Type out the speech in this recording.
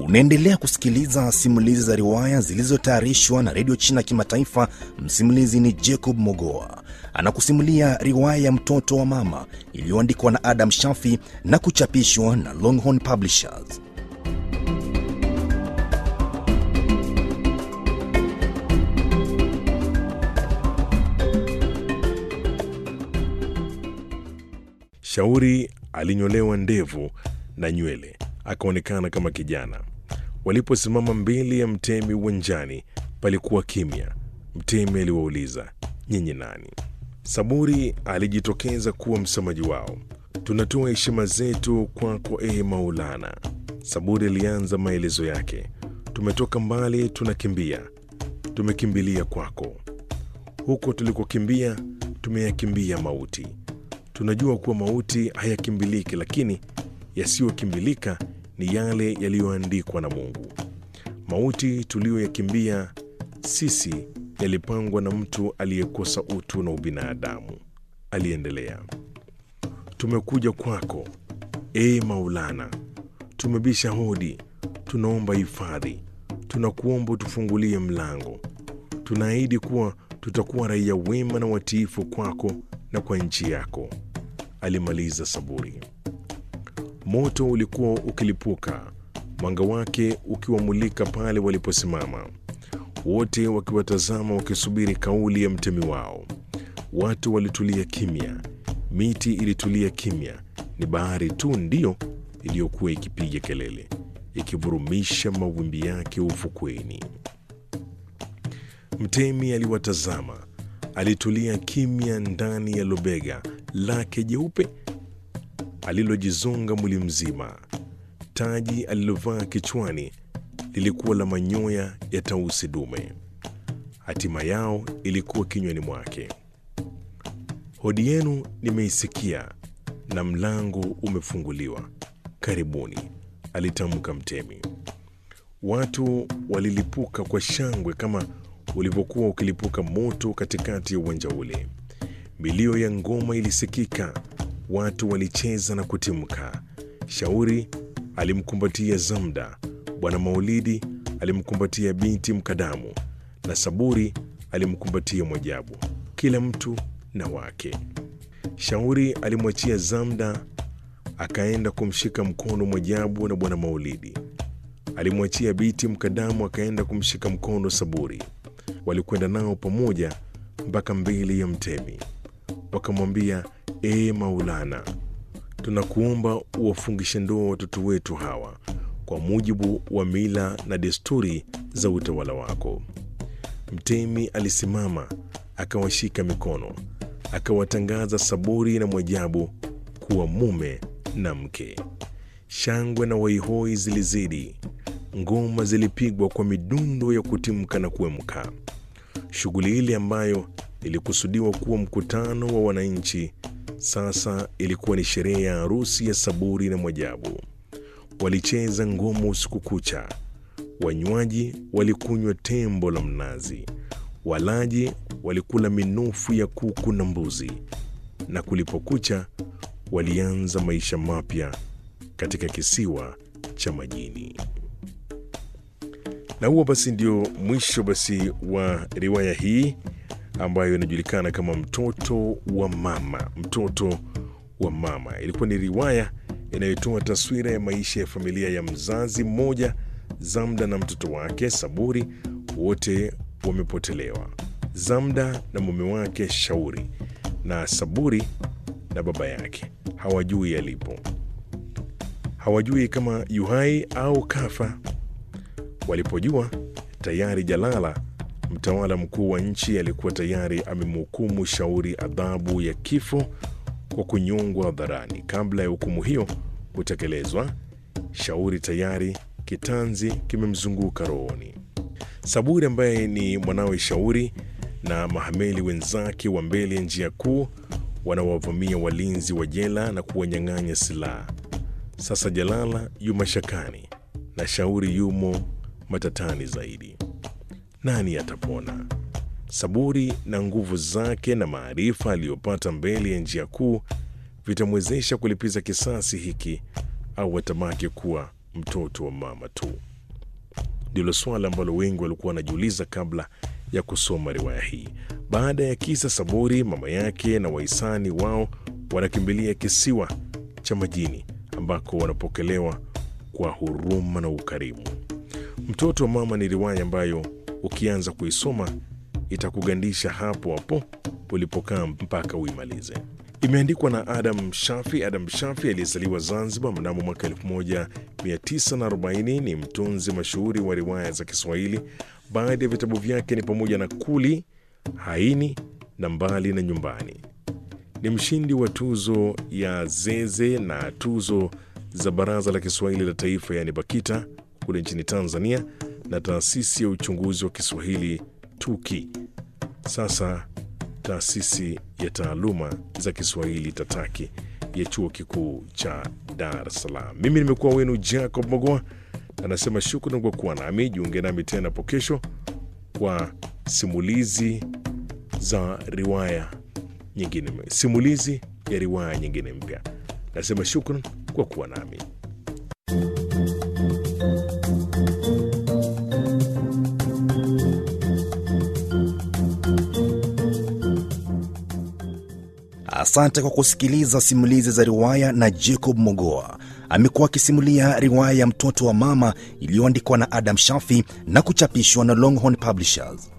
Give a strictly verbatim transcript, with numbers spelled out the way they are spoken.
Unaendelea kusikiliza simulizi za riwaya zilizotayarishwa na Radio China Kimataifa. Msimulizi ni Jacob Mogoa. Anakusimulia riwaya ya Mtoto wa Mama iliyoandikwa na Adam Shafi na kuchapishwa na Longhorn Publishers. Shauri alinyolewa ndevu na nywele, akaonekana kama kijana. Waliposimama mbele ya Mtemi uwanjani, palikuwa kimya. Mtemi aliwauliza, "Nyinyi nani?" Saburi alijitokeza kuwa msemaji wao. "Tunatoa heshima zetu kwako, ee Maulana." Saburi alianza maelezo yake. "Tumetoka mbali, tunakimbia. Tumekimbilia kwako. Huko tulikokimbia, tumeyakimbia mauti. Tunajua kuwa mauti hayakimbiliki, lakini yasiyokimbilika ni yale yaliyoandikwa na Mungu. Mauti tuliyoyakimbia sisi yalipangwa na mtu aliyekosa utu na ubinadamu." Aliendelea, "Tumekuja kwako, ee Maulana. Tumebisha hodi, tunaomba hifadhi. Tunakuomba utufungulie mlango. Tunaahidi kuwa tutakuwa raia wema na watiifu kwako na kwa nchi yako." Alimaliza Saburi. Moto ulikuwa ukilipuka, mwanga wake ukiwamulika pale waliposimama, wote wakiwatazama, wakisubiri kauli ya mtemi wao. Watu walitulia kimya, miti ilitulia kimya. Ni bahari tu ndiyo iliyokuwa ikipiga kelele, ikivurumisha mawimbi yake ufukweni. Mtemi aliwatazama, alitulia kimya ndani ya lobega lake jeupe alilojizonga mwili mzima. Taji alilovaa kichwani lilikuwa la manyoya ya tausi dume. Hatima yao ilikuwa kinywani mwake. "Hodi yenu nimeisikia na mlango umefunguliwa. Karibuni," alitamka Mtemi. Watu walilipuka kwa shangwe kama ulivyokuwa ukilipuka moto katikati ya uwanja ule. Milio ya ngoma ilisikika, watu walicheza na kutimka. Shauri alimkumbatia Zamda, Bwana Maulidi alimkumbatia binti Mkadamu, na Saburi alimkumbatia Mwajabu, kila mtu na wake. Shauri alimwachia Zamda, akaenda kumshika mkono Mwajabu na Bwana Maulidi. Alimwachia binti Mkadamu, akaenda kumshika mkono Saburi. Walikwenda nao pamoja mpaka mbele ya Mtemi. Wakamwambia, "Ee Maulana, tunakuomba uwafungishe ndoa watoto wetu hawa kwa mujibu wa mila na desturi za utawala wako." Mtemi alisimama, akawashika mikono, akawatangaza Saburi na Mwajabu kuwa mume na mke. Shangwe na waihoi zilizidi, ngoma zilipigwa kwa midundo ya kutimka na kuemka. Shughuli ile ambayo ilikusudiwa kuwa mkutano wa wananchi sasa ilikuwa ni sherehe ya harusi ya Saburi na Mwajabu. Walicheza ngoma usiku kucha, wanywaji walikunywa tembo la mnazi, walaji walikula minofu ya kuku na mbuzi, na kulipokucha walianza maisha mapya katika kisiwa cha majini. Na huo basi ndio mwisho basi wa riwaya hii ambayo inajulikana kama Mtoto wa Mama. Mtoto wa Mama ilikuwa ni riwaya inayotoa taswira ya maisha ya familia ya mzazi mmoja, Zamda na mtoto wake Saburi. Wote wamepotelewa, Zamda na mume wake Shauri, na Saburi na baba yake hawajui alipo, hawajui kama yuhai au kafa. Walipojua, tayari Jalala, mtawala mkuu wa nchi, alikuwa tayari amemhukumu Shauri adhabu ya kifo kwa kunyongwa hadharani. Kabla ya hukumu hiyo kutekelezwa, Shauri tayari kitanzi kimemzunguka rohoni. Saburi ambaye ni mwanawe Shauri na mahameli wenzake wa mbele ya njia kuu wanawavamia walinzi wa jela na kuwanyang'anya silaha. Sasa Jalala yu mashakani na Shauri yumo matatani zaidi. Nani atapona? Saburi na nguvu zake na maarifa aliyopata mbele ya njia kuu vitamwezesha kulipiza kisasi hiki, au atabaki kuwa mtoto wa mama tu? Ndilo swala ambalo wengi walikuwa wanajiuliza kabla ya kusoma riwaya hii. Baada ya kisa Saburi, mama yake na wahisani wao wanakimbilia kisiwa cha majini ambako wanapokelewa kwa huruma na ukarimu. Mtoto wa Mama ni riwaya ambayo ukianza kuisoma itakugandisha hapo hapo ulipokaa mpaka uimalize. Imeandikwa na Adam Shafi. Adam Shafi aliyezaliwa Zanzibar mnamo mwaka elfu moja mia tisa arobaini ni mtunzi mashuhuri wa riwaya za Kiswahili. Baadhi ya vitabu vyake ni pamoja na Kuli, Haini na Mbali na Nyumbani. Ni mshindi wa tuzo ya Zeze na tuzo za Baraza la Kiswahili la Taifa yani BAKITA kule nchini Tanzania na taasisi ya uchunguzi wa Kiswahili TUKI. Sasa taasisi ya taaluma za Kiswahili TATAKI ya Chuo Kikuu cha Dar es Salaam. Mimi nimekuwa wenu Jacob Mogoa, anasema shukrani kwa kuwa nami. Jiunge nami tena hapo kesho kwa simulizi za riwaya nyingine, simulizi ya riwaya nyingine mpya. Nasema shukrani kwa kuwa nami. Asante kwa kusikiliza simulizi za riwaya na Jacob Mogoa. Amekuwa akisimulia riwaya ya Mtoto wa Mama iliyoandikwa na Adam Shafi na kuchapishwa na Longhorn Publishers.